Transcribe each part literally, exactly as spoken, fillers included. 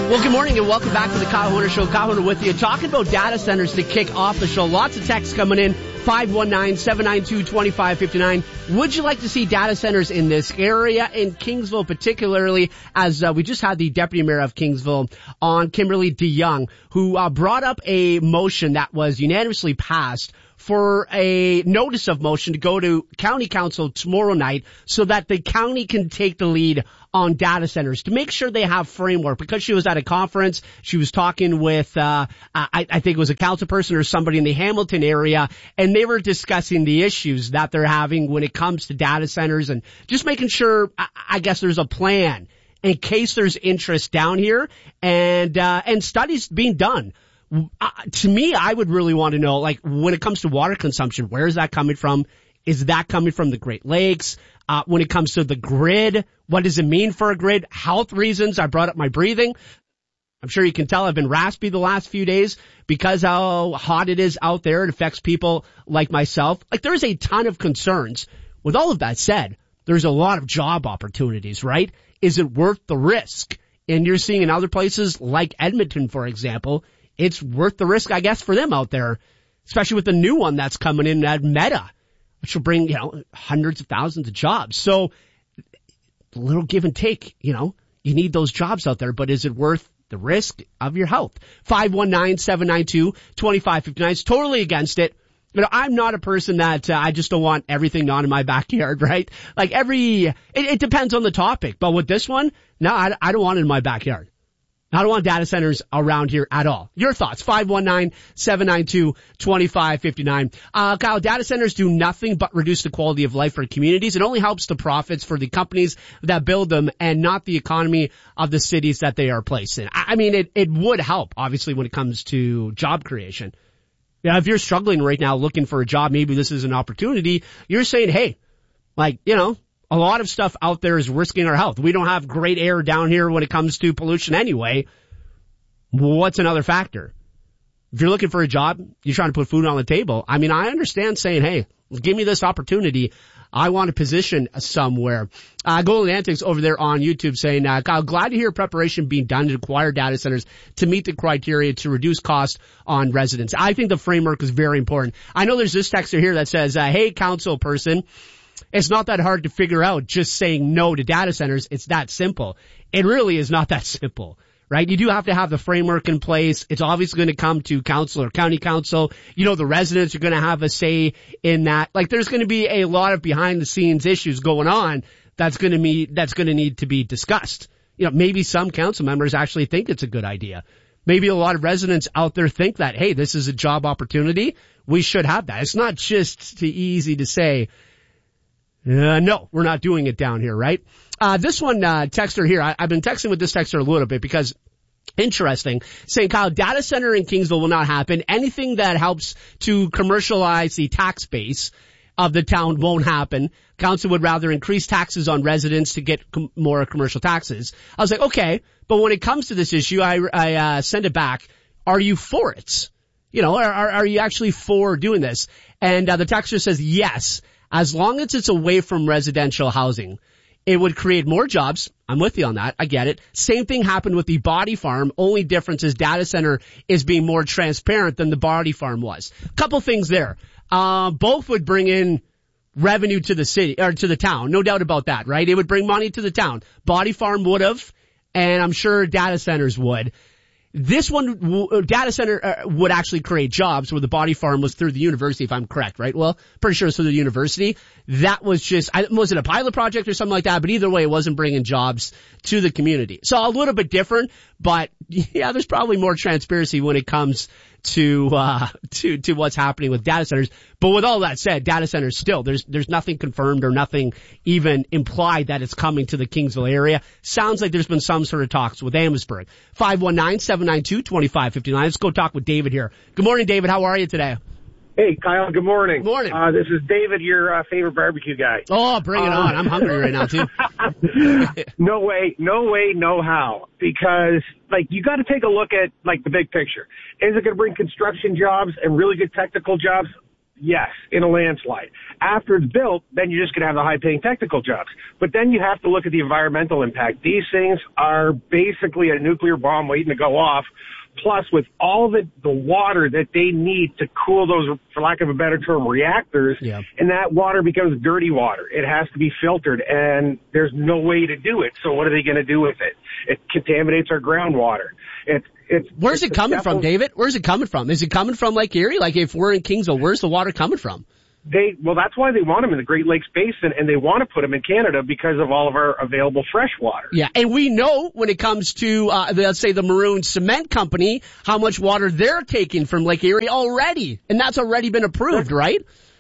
Well, good morning and welcome back to the Kyle Horner Show. Kyle Horner with you. Talking about data centers to kick off the show. Lots of texts coming in. five one nine, seven nine two, two five five nine. Would you like to see data centers in this area, in Kingsville particularly, as uh, we just had the Deputy Mayor of Kingsville on, Kimberly DeYoung, who uh, brought up a motion that was unanimously passed for a notice of motion to go to County Council tomorrow night so that the county can take the lead on data centers to make sure they have framework. Because she was at a conference, she was talking with, uh, I, I think it was a council person or somebody in the Hamilton area, and they were discussing the issues that they're having when it comes to data centers and just making sure, I, I guess there's a plan in case there's interest down here and, uh, and studies being done. Uh, to me, I would really want to know, like, when it comes to water consumption, where is that coming from? Is that coming from the Great Lakes? Uh, when it comes to the grid, what does it mean for a grid? Health reasons. I brought up my breathing. I'm sure you can tell I've been raspy the last few days because how hot it is out there. It affects people like myself. Like, there's a ton of concerns. With all of that said, there's a lot of job opportunities, right? Is it worth the risk? And you're seeing in other places like Edmonton, for example, it's worth the risk, I guess, for them out there, especially with the new one that's coming in at Meta, which will bring, you know, hundreds of thousands of jobs. So a little give and take, you know, you need those jobs out there, but is it worth the risk of your health? five one nine, seven nine two, two five five nine. It's totally against it. You know, I'm not a person that uh, I just don't want everything on in my backyard, right? Like every, it, it depends on the topic. But with this one, no, I, I don't want it in my backyard. I don't want data centers around here at all. Your thoughts, five one nine, seven nine two, two five five nine. Uh, Kyle, data centers do nothing but reduce the quality of life for communities. It only helps the profits for the companies that build them and not the economy of the cities that they are placed in. I mean, it, it would help, obviously, when it comes to job creation. You know, if you're struggling right now looking for a job, maybe this is an opportunity. You're saying, hey, like, you know, a lot of stuff out there is risking our health. We don't have great air down here when it comes to pollution anyway. What's another factor? If you're looking for a job, you're trying to put food on the table. I mean, I understand saying, hey, give me this opportunity. I want a position somewhere. Uh, Golden Antics over there on YouTube saying, uh, Kyle, glad to hear preparation being done to acquire data centers to meet the criteria to reduce cost on residents. I think the framework is very important. I know there's this texter here that says, uh, hey, council person, it's not that hard to figure out just saying no to data centers. It's that simple. It really is not that simple, right? You do have to have the framework in place. It's obviously going to come to council or county council. You know, the residents are going to have a say in that. Like, there's going to be a lot of behind the scenes issues going on that's going to be, that's going to need to be discussed. You know, maybe some council members actually think it's a good idea. Maybe a lot of residents out there think that, hey, this is a job opportunity. We should have that. It's not just too easy to say, Uh, no, we're not doing it down here, right? Uh, this one, uh, texter here, I, I've been texting with this texter a little bit because interesting, saying, Kyle, data center in Kingsville will not happen. Anything that helps to commercialize the tax base of the town won't happen. Council would rather increase taxes on residents to get com- more commercial taxes. I was like, okay, but when it comes to this issue, I, I, uh, send it back. Are you for it? You know, are, are, are you actually for doing this? And, uh, the texter says yes. As long as it's away from residential housing, it would create more jobs. I'm with you on that. I get it. Same thing happened with the Body Farm. Only difference is data center is being more transparent than the Body Farm was. Couple things there. Uh, both would bring in revenue to the city or to the town. No doubt about that, right? It would bring money to the town. Body Farm would have, and I'm sure data centers would. This one, data center uh, would actually create jobs where the Body Farm was through the university, if I'm correct, right? Well, pretty sure it's through the university. That was just, I, was it a pilot project or something like that? But either way, it wasn't bringing jobs to the community. So a little bit different, but yeah, there's probably more transparency when it comes to, uh, to, to what's happening with data centers. But with all that said, data centers still, there's, there's nothing confirmed or nothing even implied that it's coming to the Kingsville area. Sounds like there's been some sort of talks with Amherstburg. five one nine, seven nine two, two five five nine. Let's go talk with David here. Good morning, David. How are you today? Hey, Kyle, good morning. Good morning. Uh, this is David, your uh, favorite barbecue guy. Oh, bring it uh, on. I'm hungry right now, too. No way, no way, no how. Because, like, you got to take a look at, like, the big picture. Is it going to bring construction jobs and really good technical jobs? Yes, in a landslide. After it's built, then you're just going to have the high-paying technical jobs. But then you have to look at the environmental impact. These things are basically a nuclear bomb waiting to go off, plus with all the, the water that they need to cool those, for lack of a better term, reactors, yeah. and that water becomes dirty water. It has to be filtered, and there's no way to do it. So what are they going to do with it? It contaminates our groundwater. It's It's, where's it's it coming definitely, from, David? Where's it coming from? Is it coming from Lake Erie? Like if we're in Kingsville, where's the water coming from? They well, that's why they want them in the Great Lakes Basin, and they want to put them in Canada because of all of our available fresh water. Yeah, and we know when it comes to uh, let's say the Maroon Cement Company, how much water they're taking from Lake Erie already, and that's already been approved, right?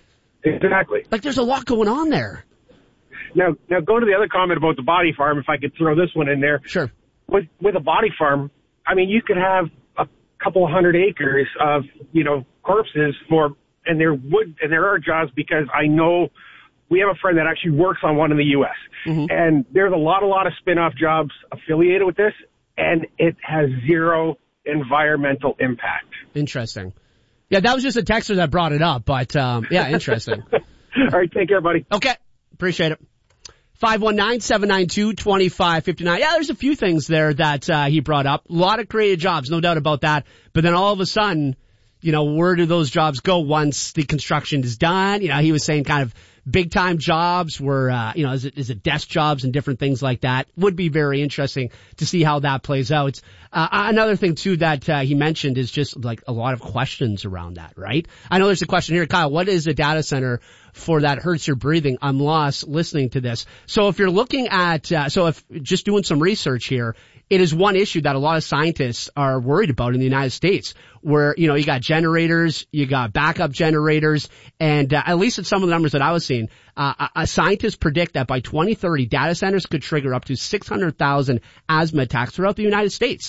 Exactly. Like there's a lot going on there. Now, now go to the other comment about the body farm. If I could throw this one in there. Sure. With with a body farm, I mean, you could have a couple of hundred acres of, you know, corpses for, and there would, and there are jobs because I know we have a friend that actually works on one in the U S Mm-hmm. And there's a lot, a lot of spin-off jobs affiliated with this, and it has zero environmental impact. Interesting. Yeah, that was just a texter that brought it up, but, um, yeah, interesting. All right, take care, buddy. Okay. Appreciate it. five one nine, seven nine two, two five five nine. Yeah, there's a few things there that uh, he brought up. A lot of creative jobs, no doubt about that. But then all of a sudden, you know, where do those jobs go once the construction is done? You know, he was saying kind of big time jobs were, uh, you know, is it, is it desk jobs and different things like that? Would be very interesting to see how that plays out. Uh, another thing too that uh, he mentioned is just like a lot of questions around that, right? I know there's a question here, Kyle. What is a data center for that hurts your breathing? I'm lost listening to this. So if you're looking at, uh, so if just doing some research here, it is one issue that a lot of scientists are worried about in the United States, where, you know, you got generators, you got backup generators, and uh, at least at some of the numbers that I was seeing, uh, uh, scientists predict that by twenty thirty, data centers could trigger up to six hundred thousand asthma attacks throughout the United States.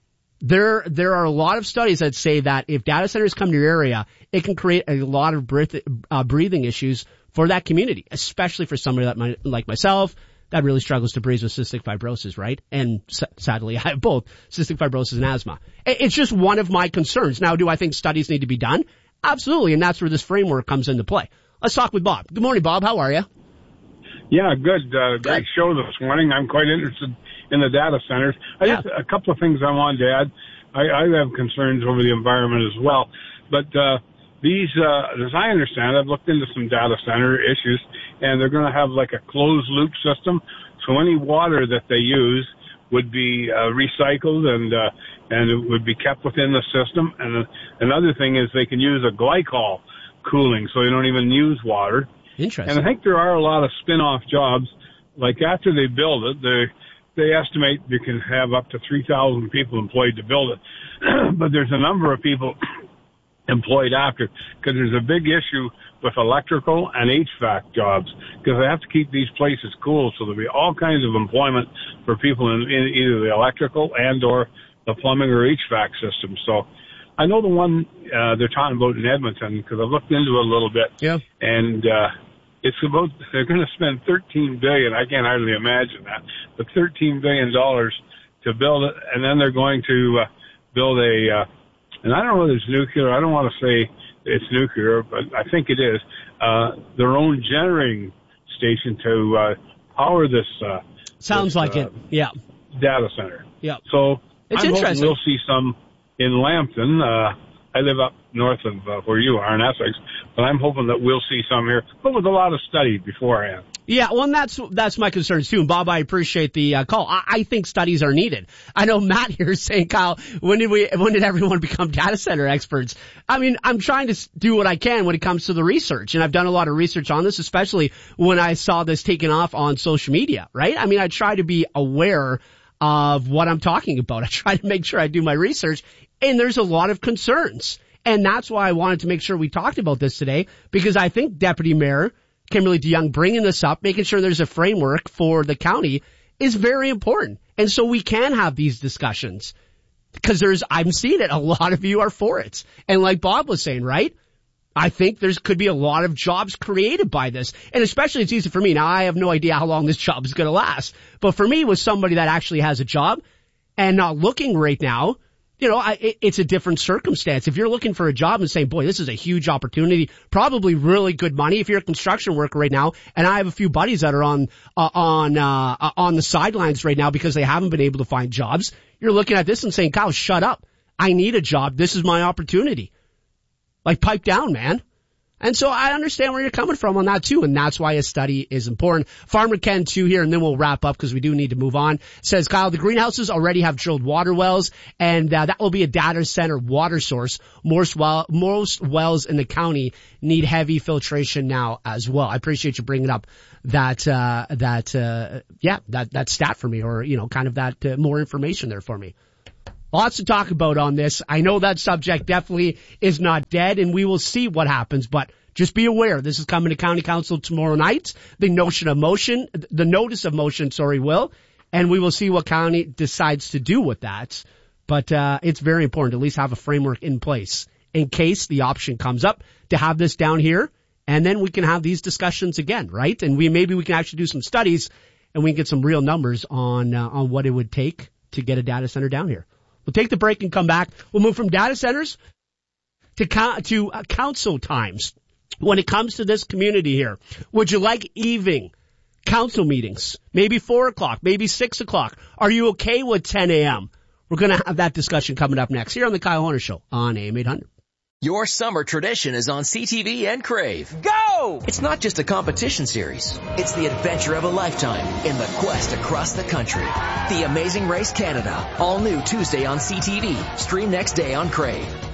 There, there are a lot of studies that say that if data centers come to your area, it can create a lot of breath, uh, breathing issues for that community, especially for somebody that might, like myself, that really struggles to breathe with cystic fibrosis, right? And s- sadly, I have both cystic fibrosis and asthma. It's just one of my concerns. Now, do I think studies need to be done? Absolutely, and that's where this framework comes into play. Let's talk with Bob. Good morning, Bob. How are you? Yeah, good. Uh, good. Great show this morning. I'm quite interested in the data centers. I yeah. just a couple of things I wanted to add. I, I have concerns over the environment as well, but uh, these, uh, as I understand, I've looked into some data center issues, and they're going to have like a closed loop system. So any water that they use would be uh, recycled and uh, and it would be kept within the system. And uh, another thing is they can use a glycol cooling, so you don't even use water. Interesting. And I think there are a lot of spin-off jobs. Like after they build it, they they estimate you can have up to three thousand people employed to build it. But there's a number of people employed after, because there's a big issue with electrical and H V A C jobs, because they have to keep these places cool. So there'll be all kinds of employment for people in, in either the electrical and or the plumbing or H V A C system. So I know the one uh, they're talking about in Edmonton, because I've looked into it a little bit. Yeah. And uh, it's about, they're going to spend thirteen billion dollars. I can't hardly imagine that, but thirteen billion dollars to build it, and then they're going to uh, build a, uh, and I don't know whether it's nuclear. I don't want to say it's nuclear, but I think it is, uh, their own generating station to uh, power this. Uh, Sounds this, like uh, it. Yeah. Data center. Yeah. So it's I'm interesting. hoping we'll see some in Lambton. Uh, I live up north of uh, where you are in Essex, but I'm hoping that we'll see some here, but with a lot of study beforehand. Yeah, well, and that's that's my concerns too. And Bob, I appreciate the uh, call. I, I think studies are needed. I know Matt here is saying, Kyle, when did we, when did everyone become data center experts? I mean, I'm trying to do what I can when it comes to the research, and I've done a lot of research on this, especially when I saw this taken off on social media. Right? I mean, I try to be aware of what I'm talking about. I try to make sure I do my research, and there's a lot of concerns, and that's why I wanted to make sure we talked about this today, because I think Deputy Mayor Kimberly DeYoung bringing this up, making sure there's a framework for the county is very important. And so we can have these discussions, because there's, I'm seeing it. A lot of you are for it. And like Bob was saying, right? I think there's could be a lot of jobs created by this. And especially it's easy for me. Now I have no idea how long this job is going to last, but for me, with somebody that actually has a job and not looking right now, you know, I, it, it's a different circumstance. If you're looking for a job and saying, boy, this is a huge opportunity, probably really good money. If you're a construction worker right now, and I have a few buddies that are on, uh, on, uh, on the sidelines right now because they haven't been able to find jobs, you're looking at this and saying, Kyle, shut up. I need a job. This is my opportunity. Like, pipe down, man. And so I understand where you're coming from on that too, and that's why a study is important. Farmer Ken too here, and then we'll wrap up because we do need to move on. Says, Kyle, the greenhouses already have drilled water wells, and uh, that will be a data center water source. Most, well, most wells in the county need heavy filtration now as well. I appreciate you bringing up that, uh, that, uh, yeah, that, that stat for me, or, you know, kind of that uh, more information there for me. Lots to talk about on this. I know that subject definitely is not dead, and we will see what happens, but just be aware, this is coming to County Council tomorrow night. The notion of motion, the notice of motion, sorry, will, and we will see what county decides to do with that. But, uh, it's very important to at least have a framework in place in case the option comes up to have this down here, and then we can have these discussions again, right? And we, maybe we can actually do some studies and we can get some real numbers on, uh, on what it would take to get a data center down here. We'll take the break and come back. We'll move from data centers to co- to uh, council times. When it comes to this community here, would you like evening council meetings? Maybe four o'clock, maybe six o'clock. Are you okay with ten a.m.? We're going to have that discussion coming up next here on the Kyle Horner Show on A M eight hundred. Your summer tradition is on C T V and Crave. Go! It's not just a competition series. It's the adventure of a lifetime in the quest across the country. The Amazing Race Canada. All new Tuesday on C T V. Stream next day on Crave.